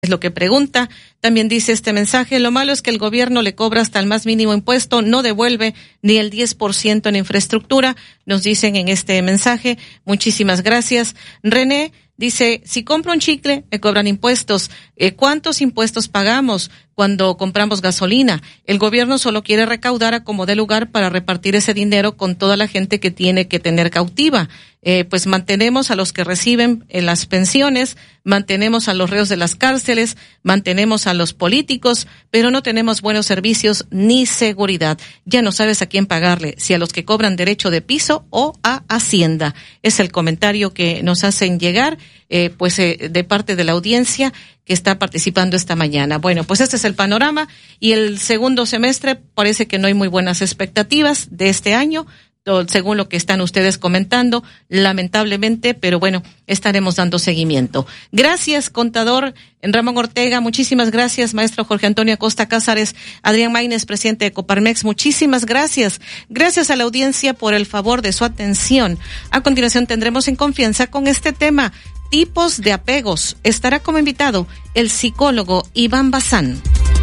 Es lo que pregunta. También dice este mensaje: lo malo es que el gobierno le cobra hasta el más mínimo impuesto, no devuelve ni el 10% en infraestructura, nos dicen en este mensaje. Muchísimas gracias. René dice: si compro un chicle, me cobran impuestos. ¿Cuántos impuestos pagamos cuando compramos gasolina? El gobierno solo quiere recaudar a como dé lugar para repartir ese dinero con toda la gente que tiene que tener cautiva. Pues mantenemos a los que reciben las pensiones, mantenemos a los reos de las cárceles, mantenemos a los políticos, pero no tenemos buenos servicios ni seguridad. Ya no sabes a quién pagarle, si a los que cobran derecho de piso o a Hacienda. Es el comentario que nos hacen llegar, de parte de la audiencia que está participando esta mañana. Bueno, pues este es el panorama, y el segundo semestre parece que no hay muy buenas expectativas de este año, según lo que están ustedes comentando, lamentablemente, pero bueno, estaremos dando seguimiento. Gracias, contador Ramón Ortega, muchísimas gracias, maestro Jorge Antonio Acosta Cázares, Adrián Maínez, presidente de Coparmex, muchísimas gracias. Gracias a la audiencia por el favor de su atención. A continuación tendremos En Confianza con este tema: tipos de apegos. Estará como invitado el psicólogo Iván Bazán.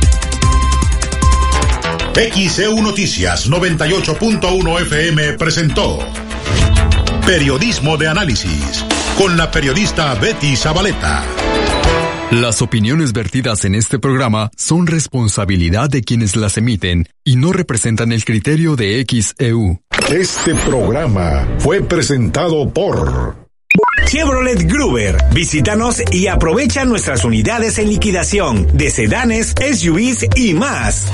XEU Noticias 98.1 FM presentó Periodismo de Análisis con la periodista Betty Zabaleta. Las opiniones vertidas en este programa son responsabilidad de quienes las emiten y no representan el criterio de XEU. Este programa fue presentado por Chevrolet Gruber. Visítanos y aprovecha nuestras unidades en liquidación de sedanes, SUVs y más.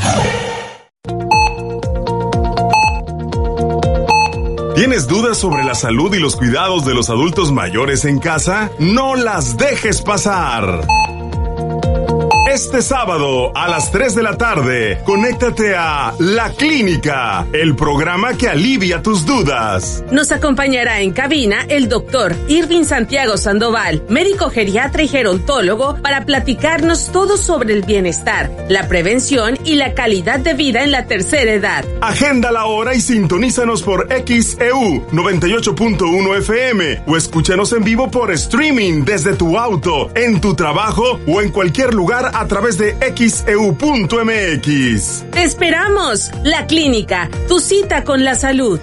¿Tienes dudas sobre la salud y los cuidados de los adultos mayores en casa? No las dejes pasar. Este sábado a las 3 de la tarde, conéctate a La Clínica, el programa que alivia tus dudas. Nos acompañará en cabina el doctor Irving Santiago Sandoval, médico geriatra y gerontólogo, para platicarnos todo sobre el bienestar, la prevención y la calidad de vida en la tercera edad. Agenda la hora y sintonízanos por XEU 98.1 FM o escúchanos en vivo por streaming desde tu auto, en tu trabajo o en cualquier lugar a través de XEU.mx. ¡Te esperamos! La Clínica, tu cita con la salud.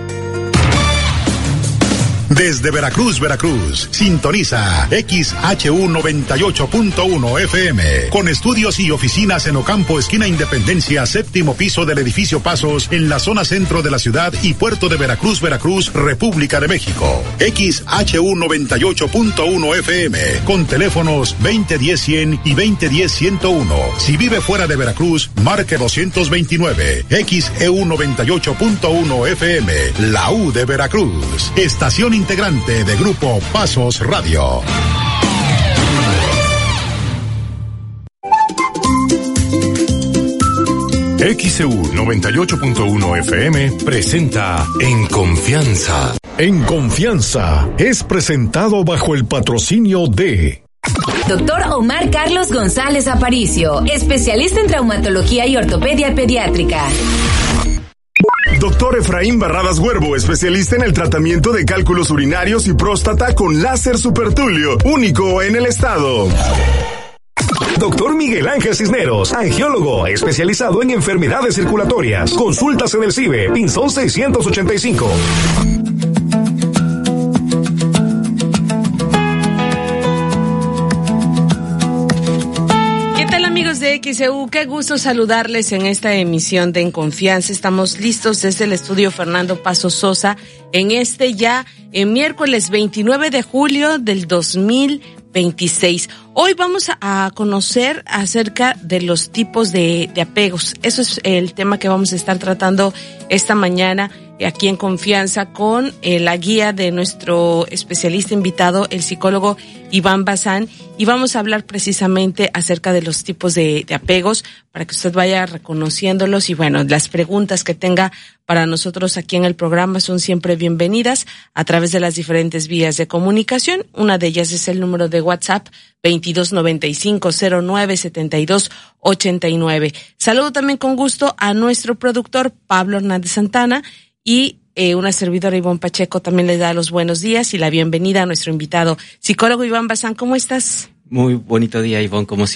Desde Veracruz, sintoniza XHU 98.1 FM, con estudios y oficinas en Ocampo, esquina Independencia, séptimo piso del edificio Pasos, en la zona centro de la ciudad y puerto de Veracruz, República de México. XHU 98.1 FM, con teléfonos 2010-100 y 2010-101. Si vive fuera de Veracruz, marque 229. XEU 98.1 FM, la U de Veracruz. Estación integrante de Grupo Pasos Radio. XEU 98.1 FM presenta En Confianza. En Confianza es presentado bajo el patrocinio de Doctor Omar Carlos González Aparicio, especialista en traumatología y ortopedia pediátrica. Doctor Efraín Barradas Huervo, especialista en el tratamiento de cálculos urinarios y próstata con láser supertulio, único en el estado. Doctor Miguel Ángel Cisneros, angiólogo, especializado en enfermedades circulatorias. Consultas en el CIBE, Pinzón 685. Amigos de XEU, qué gusto saludarles en esta emisión de En Confianza. Estamos listos desde el estudio Fernando Paso Sosa en miércoles 29 de julio del 2026. Hoy vamos a conocer acerca de los tipos de apegos. Eso es el tema que vamos a estar tratando esta mañana aquí en Confianza con la guía de nuestro especialista invitado, el psicólogo Iván Bazán, y vamos a hablar precisamente acerca de los tipos de apegos para que usted vaya reconociéndolos. Y bueno, las preguntas que tenga para nosotros aquí en el programa son siempre bienvenidas a través de las diferentes vías de comunicación. Una de ellas es el número de WhatsApp 2295-097289. Saludo también con gusto a nuestro productor Pablo Hernández Santana, y una servidora, Ivonne Pacheco, también le da los buenos días y la bienvenida a nuestro invitado, psicólogo Iván Bazán. ¿Cómo estás? Muy bonito día, Ivonne, como